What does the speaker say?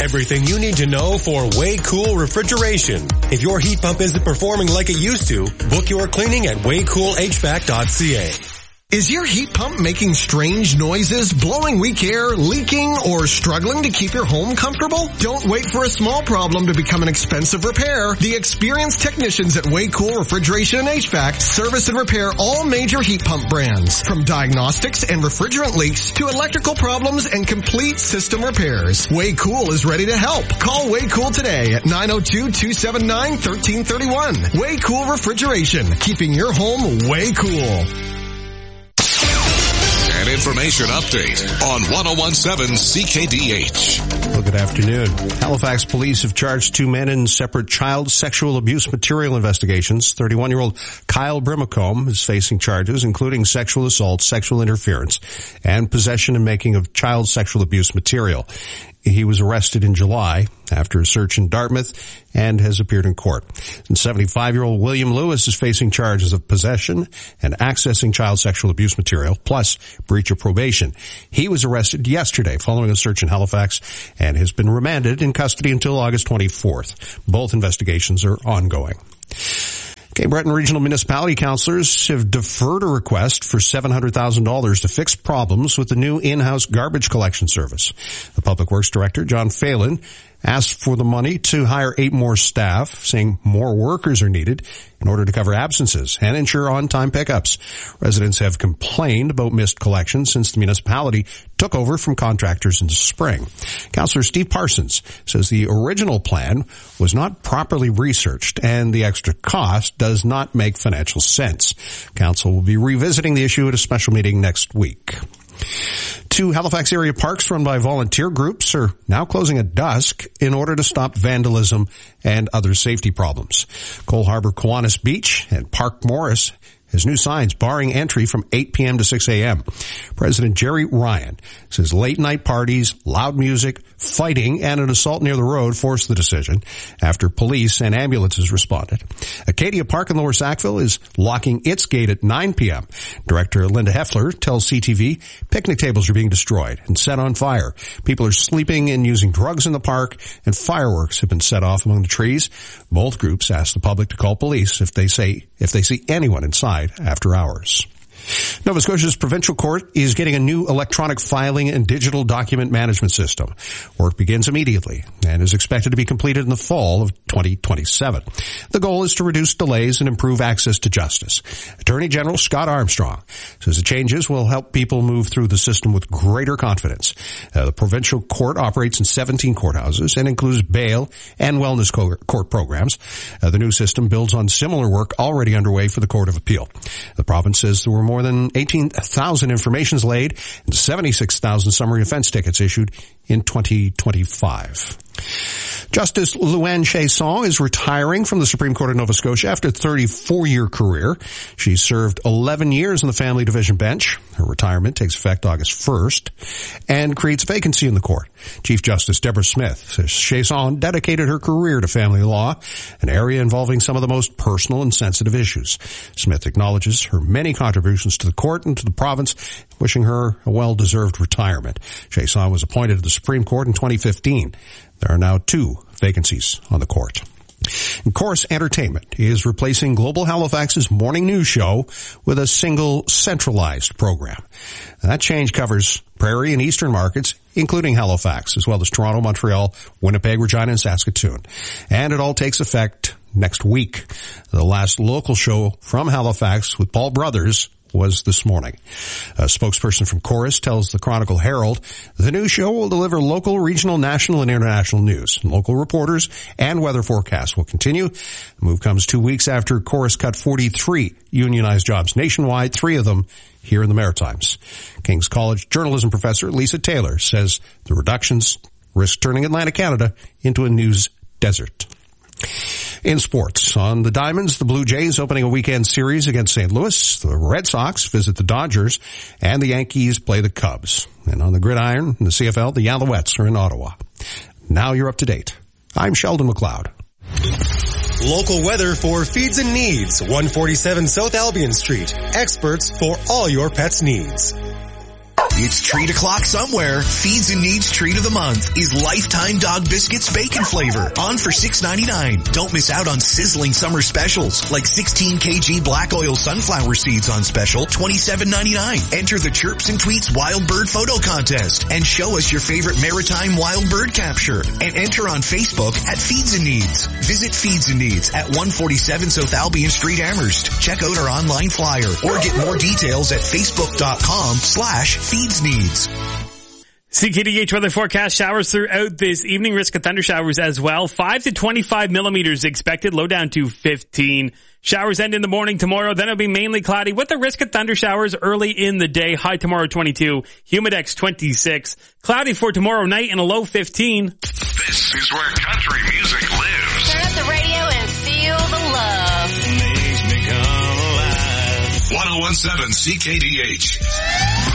Everything you need to know for Way Cool Refrigeration. If your heat pump isn't performing like it used to, book your cleaning at waycoolhvac.ca. Is your heat pump making strange noises, blowing weak air, leaking, or struggling to keep your home comfortable? Don't wait for a small problem to become an expensive repair. The experienced technicians at Way Cool Refrigeration and HVAC service and repair all major heat pump brands, from diagnostics and refrigerant leaks to electrical problems and complete system repairs. Way Cool is ready to help. Call Way Cool today at 902-279-1331. Way Cool Refrigeration, keeping your home way cool. An information update on 101.7 CKDH. Well, good afternoon. Halifax police have charged two men in separate child sexual abuse material investigations. 31-year-old Kyle Brimacombe is facing charges including sexual assault, sexual interference, and possession and making of child sexual abuse material. He was arrested in July after a search in Dartmouth and has appeared in court. And 75-year-old William Lewis is facing charges of possession and accessing child sexual abuse material, plus breach of probation. He was arrested yesterday following a search in Halifax and has been remanded in custody until August 24th. Both investigations are ongoing. Cape Breton Regional Municipality councillors have deferred a request for $700,000 to fix problems with the new in-house garbage collection service. The Public Works Director, John Phelan, asked for the money to hire 8 more staff, saying more workers are needed in order to cover absences and ensure on-time pickups. Residents have complained about missed collections since the municipality took over from contractors in the spring. Councillor Steve Parsons says the original plan was not properly researched and the extra cost does not make financial sense. Council will be revisiting the issue at a special meeting next week. 2 Halifax area parks run by volunteer groups are now closing at dusk in order to stop vandalism and other safety problems. Cole Harbour Kiwanis Beach and Park Morris has new signs barring entry from 8 p.m. to 6 a.m. President Jerry Ryan says late-night parties, loud music, fighting, and an assault near the road forced the decision after police and ambulances responded. Acadia Park in Lower Sackville is locking its gate at 9 p.m. Director Linda Heffler tells CTV picnic tables are being destroyed and set on fire. People are sleeping and using drugs in the park, and fireworks have been set off among the trees. Both groups ask the public to call police if they see anyone inside after hours. Nova Scotia's provincial court is getting a new electronic filing and digital document management system. Work begins immediately and is expected to be completed in the fall of 2027. The goal is to reduce delays and improve access to justice. Attorney General Scott Armstrong says the changes will help people move through the system with greater confidence. The provincial court operates in 17 courthouses and includes bail and wellness court programs. The new system builds on similar work already underway for the Court of Appeal. The province says there were more than 18,000 informations laid and 76,000 summary offense tickets issued in 2025. Justice Luann Chiasson is retiring from the Supreme Court of Nova Scotia after a 34-year career. She served 11 years on the Family Division bench. Her retirement takes effect August 1st and creates a vacancy in the court. Chief Justice Deborah Smith says Chiasson dedicated her career to family law, an area involving some of the most personal and sensitive issues. Smith acknowledges her many contributions to the court and to the province, wishing her a well-deserved retirement. Chiasson was appointed to the Supreme Court in 2015. There are now 2 vacancies on the court. And Chorus Entertainment is replacing Global Halifax's morning news show with a single centralized program. And that change covers Prairie and Eastern markets, including Halifax, as well as Toronto, Montreal, Winnipeg, Regina, and Saskatoon. And it all takes effect next week. The last local show from Halifax with Paul Brothers was this morning. A spokesperson from Chorus tells the Chronicle Herald the new show will deliver local, regional, national, and international news. Local reporters and weather forecasts will continue. The move comes 2 weeks after Chorus cut 43 unionized jobs nationwide, 3 of them here in the Maritimes. King's College journalism professor Lisa Taylor says the reductions risk turning Atlantic Canada into a news desert. In sports, on the Diamonds, the Blue Jays opening a weekend series against St. Louis. The Red Sox visit the Dodgers, and the Yankees play the Cubs. And on the gridiron, in the CFL, the Alouettes are in Ottawa. Now you're up to date. I'm Sheldon McLeod. Local weather for Feeds and Needs, 147 South Albion Street. Experts for all your pets' needs. It's treat o'clock somewhere. Feeds and Needs Treat of the Month is Lifetime Dog Biscuits Bacon Flavor, on for $6.99. Don't miss out on sizzling summer specials like 16 kg black oil sunflower seeds on special, $27.99. Enter the Chirps and Tweets Wild Bird Photo Contest and show us your favorite maritime wild bird capture. And enter on Facebook at Feeds and Needs. Visit Feeds and Needs at 147 South Albion Street, Amherst. Check out our online flyer or get more details at facebook.com/feedsneeds. CKDH weather forecast: showers throughout this evening. Risk of thunder showers as well. 5 to 25 millimeters expected. Low down to 15. Showers end in the morning tomorrow. Then it'll be mainly cloudy with the risk of thunder showers early in the day. High tomorrow 22. Humidex 26. Cloudy for tomorrow night and a low 15. This is where country music lives. Turn up the radio and feel the love. Makes me come alive. 1017 CKDH.